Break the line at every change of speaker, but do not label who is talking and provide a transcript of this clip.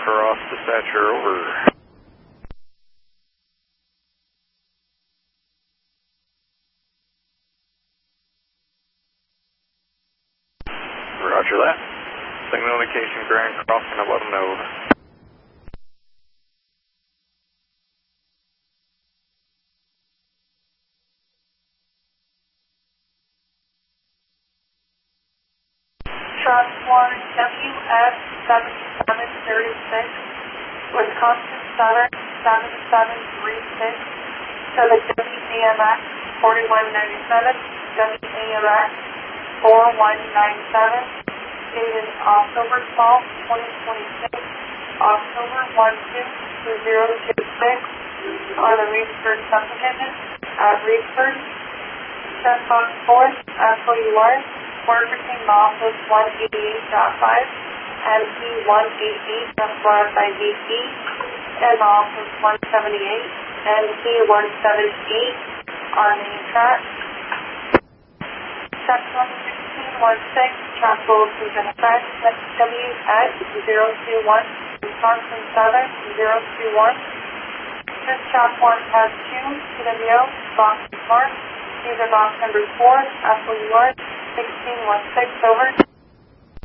Cross, dispatcher, over. Roger that. Signal indication Grand Crossing 11 over.
Transport WS 7736, Wisconsin Southern 7736, to the WAMX 4197, WAMX 4197, dated October 12th, 2026, October 122026, on the Reedsburg subdivision at Reedsburg. Checkbox 4, SOUR, Marketing Office 188.5, MP 188, described by VP, and Office 178, NP 178, on main track. Section 1616, Capital Season Effect, WX 021, Wisconsin Southern 021. Dispatch 1 has 2, CWO, box Park, user box number 4, SOUR, 1616, over.